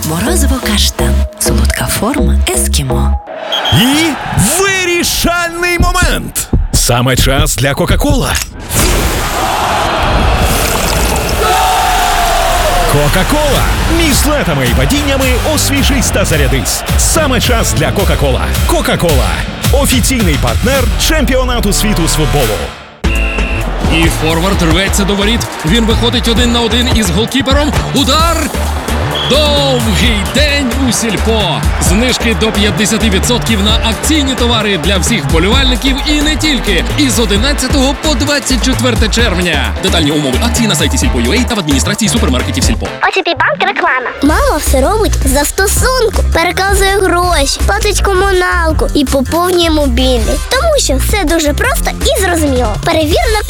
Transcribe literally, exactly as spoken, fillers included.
Морозиво каштан. Солодка форма ескімо. І вирішальний момент! Саме час для Кока-Кола. Кока-Кола. Між злетами і падіннями освіжись та зарядись. Саме час для Кока-Кола. Кока-Кола. Офіційний партнер чемпіонату світу з футболу. І форвард рветься до воріт. Він виходить один на один із голкіпером. Удар! Довгий день у Сільпо. Знижки до п'ятдесят відсотків на акційні товари для всіх вболівальників і не тільки. Із одинадцятого по двадцять четверте червня. Детальні умови акції на сайті Сільпо.ua та в адміністрації супермаркетів Сільпо. О ті пі Банк реклама. Мама все робить за стосунку. Переказує гроші, платить комуналку і поповнює мобільний. Тому що все дуже просто і зрозуміло. Перевір на